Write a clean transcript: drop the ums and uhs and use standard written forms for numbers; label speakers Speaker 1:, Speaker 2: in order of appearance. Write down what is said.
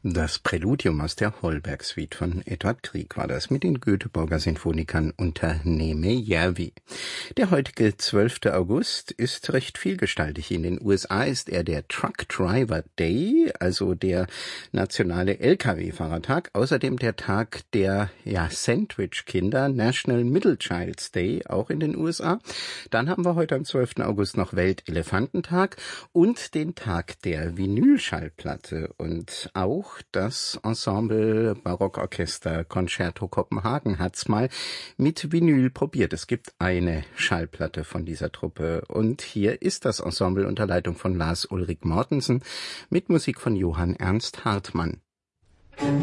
Speaker 1: Das Präludium aus der Holberg-Suite von Edvard Grieg war das mit den Göteborger Sinfonikern unter Neeme Järvi. Der heutige 12. August ist recht vielgestaltig. In den USA ist er der Truck Driver Day, also der nationale Lkw-Fahrertag. Außerdem der Tag der Sandwich-Kinder, National Middle Child's Day, auch in den USA. Dann haben wir heute am 12. August noch Weltelefantentag und den Tag der Vinylschallplatte und auch das Ensemble Barockorchester Concerto Kopenhagen hat's mal mit Vinyl probiert. Es gibt eine Schallplatte von dieser Truppe und hier ist das Ensemble unter Leitung von Lars Ulrik Mortensen mit Musik von Johann Ernst Hartmann.